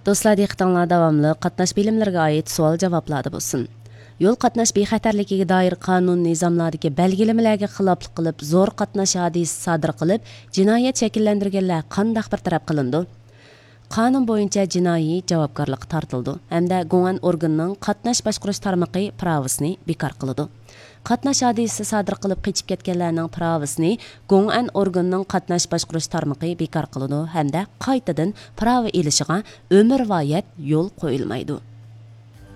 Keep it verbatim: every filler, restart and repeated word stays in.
Do'stlar, diqqətinizə davamlı qatnaş bilimlərə aid sual-javoblarda bo'lsin. Yo'l qatnash bexatarligiga doir qonun nizomlaridagi belgilamalariga xiloflik qilib, zo'r qatnash hodisasi sodir qilib, jinoyat shakllantirganlar qanday bir taraf qilindi? Qonun bo'yicha jinoiy javobgarlik tortildi hamda guman organning qatnash boshqarish tarmog'i pravosini bekor qiladi. Qatnash hodisasi sodir qilib qochib ketganlarning pravosini guman organning qatnash boshqarish tarmog'i bekor qiladi hamda qaytadan pravo elishiga umrvoyat yo'l qo'yilmaydi.